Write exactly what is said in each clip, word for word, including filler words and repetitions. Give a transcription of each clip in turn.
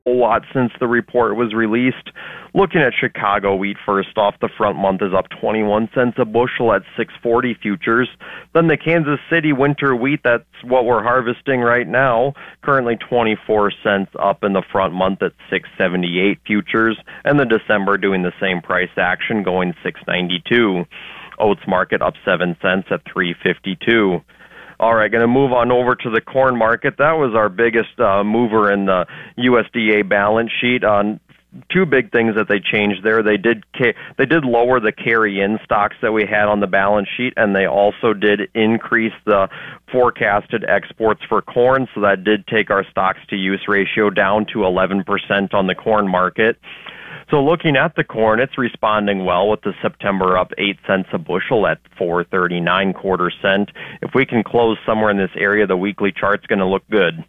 whole lot since the report was released. Looking at Chicago wheat first off, the front month is up twenty-one cents a bushel at six forty futures. Then the Kansas City winter wheat, that's what we're harvesting right now, currently twenty-four cents up in the front month at six seventy-eight futures. And the December doing the same price action, going six ninety-two. Oats market up seven cents at three fifty-two. All right, going to move on over to the corn market. That was our biggest uh, mover in the U S D A balance sheet. On two big things that they changed there. They did ca- they did lower the carry-in stocks that we had on the balance sheet, and they also did increase the forecasted exports for corn, so that did take our stocks-to-use ratio down to eleven percent on the corn market. So looking at the corn, it's responding well with the September up eight cents a bushel at four thirty-nine quarter cent. If we can close somewhere in this area, the weekly chart's going to look good.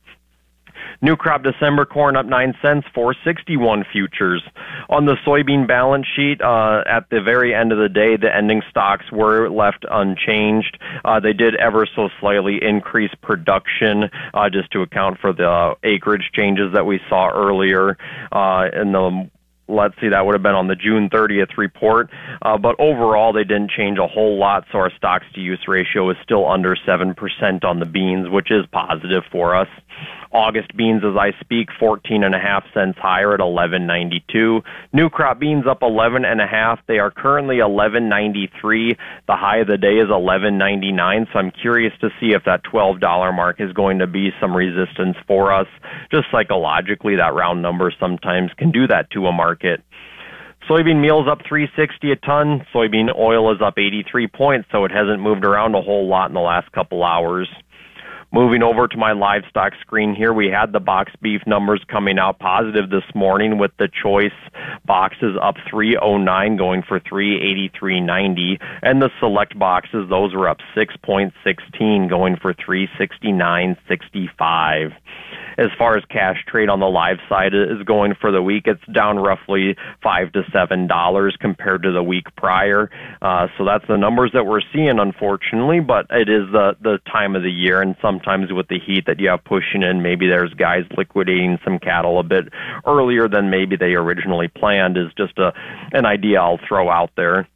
New crop December corn up nine cents, four sixty-one futures. On the soybean balance sheet, uh, at the very end of the day, the ending stocks were left unchanged. Uh, they did ever so slightly increase production uh, just to account for the acreage changes that we saw earlier uh, in the Let's see, that would have been on the June thirtieth report. Uh, but overall, they didn't change a whole lot, so our stocks-to-use ratio is still under seven percent on the beans, which is positive for us. August beans, as I speak, fourteen and a half cents higher at eleven ninety-two. New crop beans up eleven and a half. They are currently eleven ninety-three. The high of the day is eleven ninety-nine, so I'm curious to see if that twelve dollar mark is going to be some resistance for us. Just psychologically, that round number sometimes can do that to a market. Soybean meal is up three sixty a ton. Soybean oil is up eighty-three points, so it hasn't moved around a whole lot in the last couple hours. Moving over to my livestock screen here, we had the box beef numbers coming out positive this morning with the choice boxes up three oh nine going for three eighty-three ninety, and the select boxes, those were up six point one six going for three sixty-nine sixty-five. As far as cash trade on the live side is going for the week, it's down roughly five to seven dollars compared to the week prior. Uh, so that's the numbers that we're seeing, unfortunately. But it is the the time of the year, and sometimes with the heat that you have pushing in, maybe there's guys liquidating some cattle a bit earlier than maybe they originally planned. Is just a an idea I'll throw out there.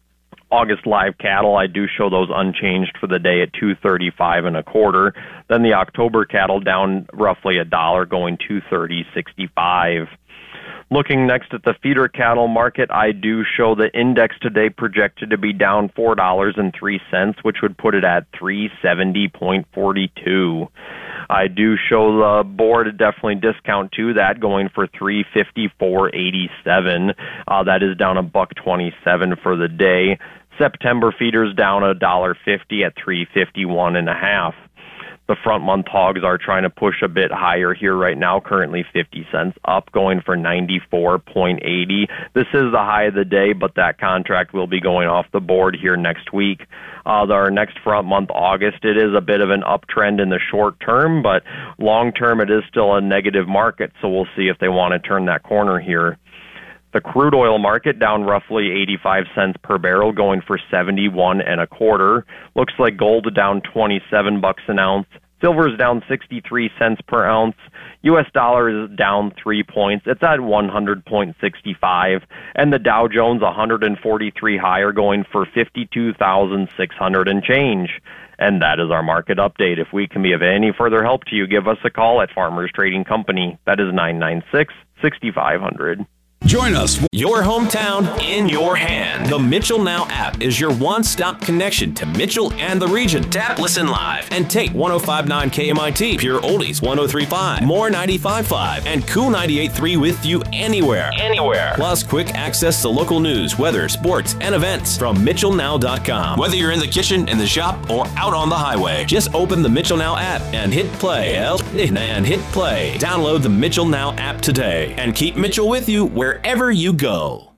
August live cattle, I do show those unchanged for the day at two thirty-five and a quarter. Then the October cattle down roughly a dollar, going two thirty sixty-five. Looking next at the feeder cattle market, I do show the index today projected to be down four dollars and three cents, which would put it at three seventy point four two. I do show the board definitely discount to that, going for three fifty-four eighty-seven. Uh, that is down a buck twenty-seven for the day. September feeders down a dollar fifty at three fifty-one and a half. The front month hogs are trying to push a bit higher here right now, currently fifty cents up, going for ninety-four point eight zero. This is the high of the day, but that contract will be going off the board here next week. Uh, our next front month, August, it is a bit of an uptrend in the short term, but long term it is still a negative market, so we'll see if they want to turn that corner here. The crude oil market down roughly eighty-five cents per barrel, going for seventy-one and a quarter. Looks like gold down twenty-seven bucks an ounce. Silver is down sixty-three cents per ounce. U S dollar is down three points. It's at one hundred point six five. And the Dow Jones one hundred forty-three higher, going for fifty-two thousand six hundred and change. And that is our market update. If we can be of any further help to you, give us a call at Farmers Trading Company. That is nine nine six, six five zero zero. Join us. Your hometown in your hand. The Mitchell Now app is your one-stop connection to Mitchell and the region. Tap Listen Live and take one oh five point nine K M I T, Pure Oldies one oh three point five, More ninety-five point five, and Cool ninety-eight point three with you anywhere. Anywhere. Plus quick access to local news, weather, sports, and events from Mitchell Now dot com. Whether you're in the kitchen, in the shop, or out on the highway, just open the Mitchell Now app and hit play. And hit play. Download the Mitchell Now app today and keep Mitchell with you where wherever you go.